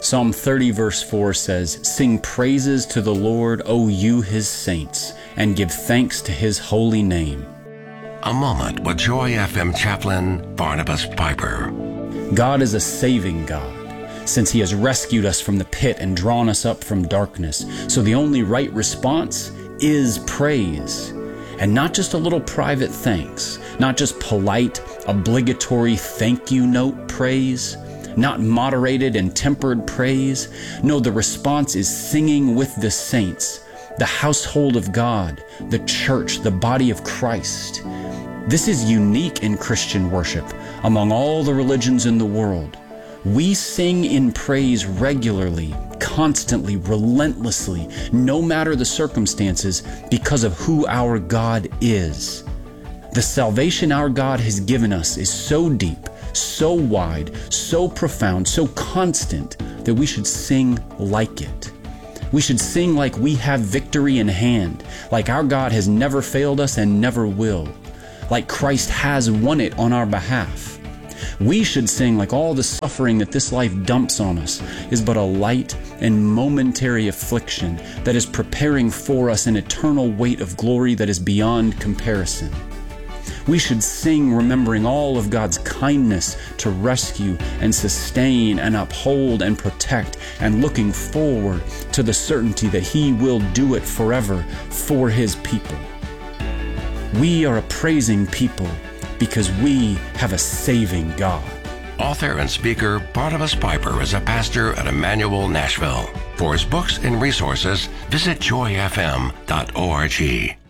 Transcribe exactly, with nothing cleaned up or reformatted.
Psalm thirty verse four says, "Sing praises to the Lord, O you his saints, and give thanks to his holy name." A Moment with Joy F M chaplain Barnabas Piper. God is a saving God, since he has rescued us from the pit and drawn us up from darkness. So the only right response is praise. And not just a little private thanks, not just polite, obligatory thank you note praise, not moderated and tempered praise. No, the response is singing with the saints, the household of God, the church, the body of Christ. This is unique in Christian worship among all the religions in the world. We sing in praise regularly, constantly, relentlessly, no matter the circumstances, because of who our God is. The salvation our God has given us is so deep, so wide, so profound, so constant that we should sing like it. We should sing like we have victory in hand, like our God has never failed us and never will, like Christ has won it on our behalf. We should sing like all the suffering that this life dumps on us is but a light and momentary affliction that is preparing for us an eternal weight of glory that is beyond comparison. We should sing remembering all of God's kindness to rescue and sustain and uphold and protect, and looking forward to the certainty that he will do it forever for his people. We are a praising people because we have a saving God. Author and speaker Barnabas Piper is a pastor at Emmanuel, Nashville. For his books and resources, visit joy f m dot org.